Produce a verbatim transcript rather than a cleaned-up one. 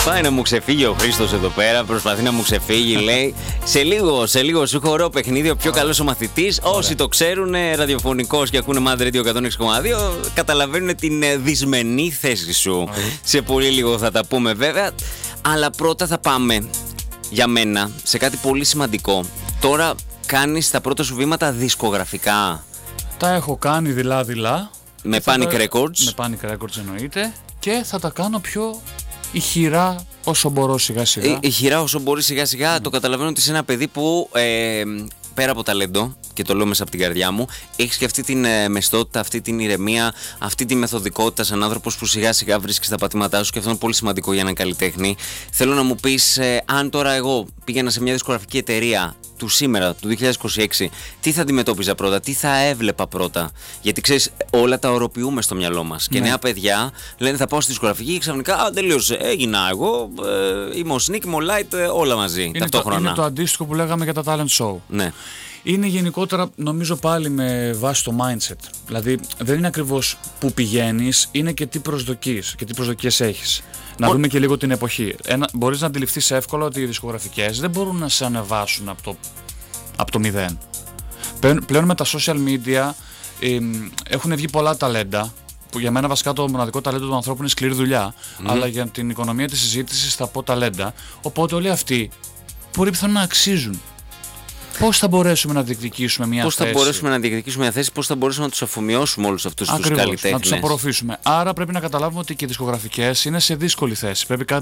Πάει να μου ξεφύγει ο Χρήστος εδώ πέρα, προσπαθεί να μου ξεφύγει, λέει. Σε λίγο, σε λίγο σου έχω ωραίο παιχνίδι, ο πιο καλός ο μαθητής. Όσοι το ξέρουν, ραδιοφωνικός και ακούνε Mad Radio εκατόν έξι κόμμα δύο, καταλαβαίνουν την δυσμενή θέση σου. Σε πολύ λίγο θα τα πούμε βέβαια. Αλλά πρώτα θα πάμε, για μένα, σε κάτι πολύ σημαντικό. Τώρα κάνεις τα πρώτα σου βήματα δισκογραφικά. Τα έχω κάνει δειλά-δειλά. Με Panic τα... Records. Με Panic Records εννοείται. Και θα τα κάνω πιο ηχηρά όσο μπορώ σιγά-σιγά. Ηχηρά όσο μπορεί σιγά-σιγά. Mm. Το καταλαβαίνω ότι είσαι ένα παιδί που ε, πέρα από ταλέντο, και το λέω μέσα από την καρδιά μου, έχεις και αυτή την ε, μεστότητα, αυτή την ηρεμία, αυτή τη μεθοδικότητα σαν άνθρωπος που σιγά-σιγά βρίσκεις τα πατήματά σου, και αυτό είναι πολύ σημαντικό για έναν καλλιτέχνη. Θέλω να μου πεις, ε, αν τώρα εγώ πήγαινα σε μια δισκογραφική εταιρεία του σήμερα, του δύο χιλιάδες είκοσι έξι, τι θα αντιμετώπιζα πρώτα, τι θα έβλεπα πρώτα? Γιατί ξέρεις, όλα τα οροποιούμε στο μυαλό μας. Και ναι. Νέα παιδιά λένε θα πάω στη δισκογραφική και ξαφνικά, α, τελείωσε. Έγινα εγώ, ε, είμαι ο Sneak, είμαι ο Light, ε, όλα μαζί είναι ταυτόχρονα. Το, είναι το αντίστοιχο που λέγαμε για τα talent show. Ναι. Είναι γενικότερα, νομίζω, πάλι με βάση το mindset. Δηλαδή, δεν είναι ακριβώς που πηγαίνεις, είναι και τι προσδοκείς και τι προσδοκίες έχεις. Να Ο... δούμε και λίγο την εποχή. Ένα, μπορείς να αντιληφθείς εύκολα ότι οι δισκογραφικές δεν μπορούν να σε ανεβάσουν από το, από το μηδέν. Πλέον με τα social media ε, έχουν βγει πολλά ταλέντα, που για μένα βασικά το μοναδικό ταλέντο του ανθρώπου είναι σκληρή δουλειά, mm. αλλά για την οικονομία της συζήτησης θα πω ταλέντα. Οπότε όλοι αυτοί μπορεί πιθανόν να αξίζουν. Πώς θα μπορέσουμε να διεκδικήσουμε μια πώς θέση. Πώς θα μπορέσουμε να διεκδικήσουμε μια θέση, πώς θα μπορέσουμε να τους αφομοιώσουμε όλους αυτούς τους καλλιτέχνες. Να τους απορροφήσουμε. Άρα πρέπει να καταλάβουμε ότι και οι δισκογραφικές είναι σε δύσκολη θέση. Πρέπει